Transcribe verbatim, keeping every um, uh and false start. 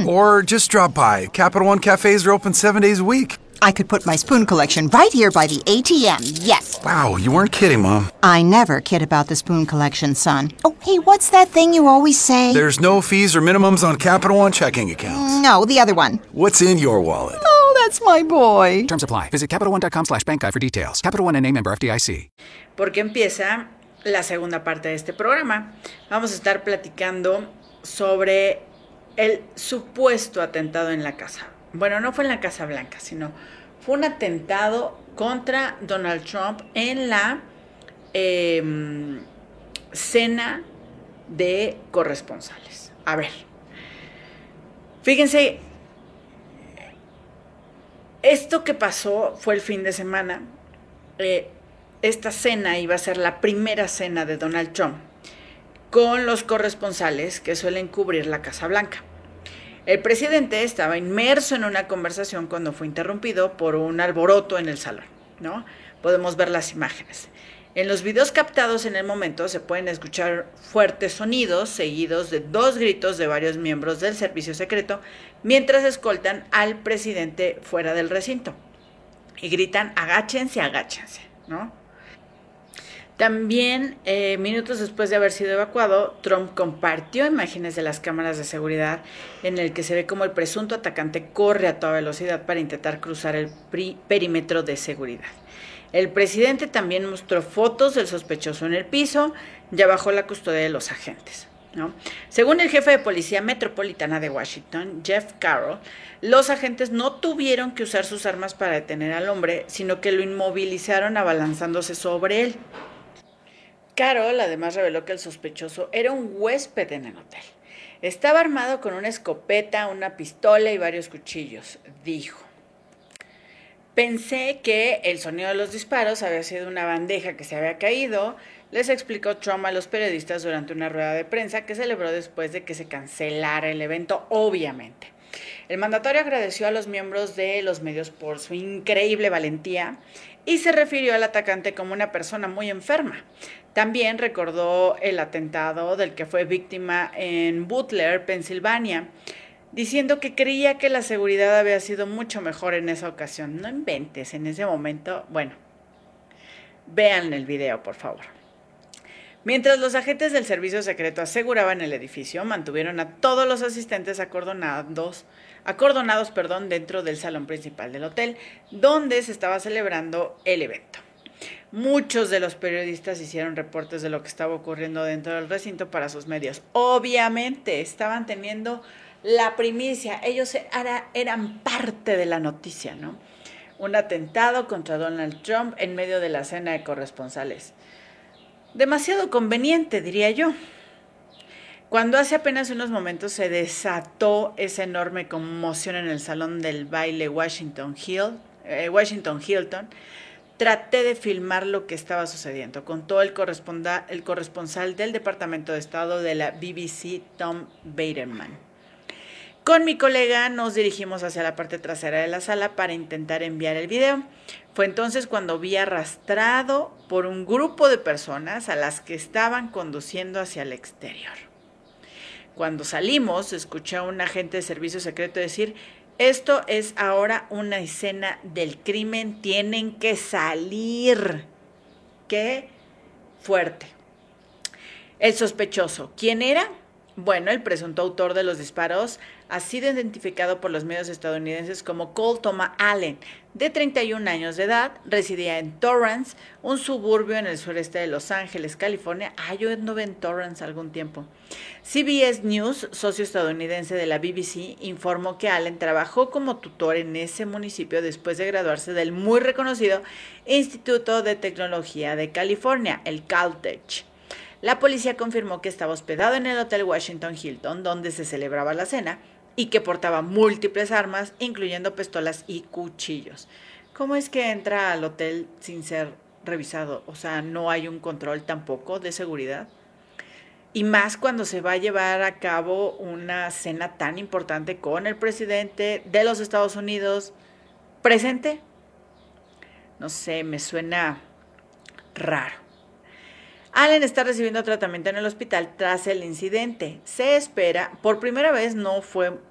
Or just drop by. Capital One cafes are open seven days a week. I could put my spoon collection right here by the A T M, yes. Wow, you weren't kidding, Mom. I never kid about the spoon collection, son. Oh, hey, what's that thing you always say? There's no fees or minimums on Capital One checking accounts. No, the other one. What's in your wallet? Oh, that's my boy. Terms apply. Visit CapitalOne.com slash bank guide for details. Capital One N A member F D I C. Porque empieza la segunda parte de este programa. Vamos a estar platicando sobre el supuesto atentado en la casa. Bueno, no fue en la Casa Blanca, sino fue un atentado contra Donald Trump en la eh, cena de corresponsales. A ver, fíjense, esto que pasó fue el fin de semana. Eh, esta cena iba a ser la primera cena de Donald Trump con los corresponsales que suelen cubrir la Casa Blanca. El presidente estaba inmerso en una conversación cuando fue interrumpido por un alboroto en el salón, ¿no? Podemos ver las imágenes. En los videos captados en el momento se pueden escuchar fuertes sonidos seguidos de dos gritos de varios miembros del servicio secreto mientras escoltan al presidente fuera del recinto. Y gritan, agáchense, agáchense, ¿no? También, eh, minutos después de haber sido evacuado, Trump compartió imágenes de las cámaras de seguridad en el que se ve como el presunto atacante corre a toda velocidad para intentar cruzar el perímetro de seguridad. El presidente también mostró fotos del sospechoso en el piso, ya bajo la custodia de los agentes, ¿no? Según el jefe de Policía Metropolitana de Washington, Jeff Carroll, los agentes no tuvieron que usar sus armas para detener al hombre, sino que lo inmovilizaron abalanzándose sobre él. Carroll además reveló que el sospechoso era un huésped en el hotel. Estaba armado con una escopeta, una pistola y varios cuchillos, dijo. Pensé que el sonido de los disparos había sido una bandeja que se había caído, les explicó Trump a los periodistas durante una rueda de prensa que celebró después de que se cancelara el evento, obviamente. El mandatario agradeció a los miembros de los medios por su increíble valentía y se refirió al atacante como una persona muy enferma. También recordó el atentado del que fue víctima en Butler, Pensilvania, diciendo que creía que la seguridad había sido mucho mejor en esa ocasión. No inventes, en ese momento, bueno, vean el video, por favor. Mientras los agentes del servicio secreto aseguraban el edificio, mantuvieron a todos los asistentes acordonados, acordonados perdón, dentro del salón principal del hotel, donde se estaba celebrando el evento. Muchos de los periodistas hicieron reportes de lo que estaba ocurriendo dentro del recinto para sus medios. Obviamente, estaban teniendo la primicia, ellos era, eran parte de la noticia, ¿no? Un atentado contra Donald Trump en medio de la cena de corresponsales. Demasiado conveniente, diría yo. Cuando hace apenas unos momentos se desató esa enorme conmoción en el salón del baile Washington Hill, eh, Washington Hilton, traté de filmar lo que estaba sucediendo, contó el, el corresponsal del Departamento de Estado de la B B C, Tom Bateman. Con mi colega nos dirigimos hacia la parte trasera de la sala para intentar enviar el video. Fue entonces cuando vi arrastrado por un grupo de personas a las que estaban conduciendo hacia el exterior. Cuando salimos, escuché a un agente de servicio secreto decir: esto es ahora una escena del crimen, tienen que salir. ¡Qué fuerte! El sospechoso, ¿quién era? Bueno, el presunto autor de los disparos ha sido identificado por los medios estadounidenses como Cole Thomas Allen, de treinta y un años de edad, residía en Torrance, un suburbio en el sureste de Los Ángeles, California. Ah, yo anduve en Torrance algún tiempo. C B S News, socio estadounidense de la B B C, informó que Allen trabajó como tutor en ese municipio después de graduarse del muy reconocido Instituto de Tecnología de California, el Caltech. La policía confirmó que estaba hospedado en el Hotel Washington Hilton, donde se celebraba la cena, y que portaba múltiples armas, incluyendo pistolas y cuchillos. ¿Cómo es que entra al hotel sin ser revisado? O sea, ¿no hay un control tampoco de seguridad? Y más cuando se va a llevar a cabo una cena tan importante con el presidente de los Estados Unidos presente. No sé, me suena raro. Allen está recibiendo tratamiento en el hospital tras el incidente. Se espera, por primera vez no fue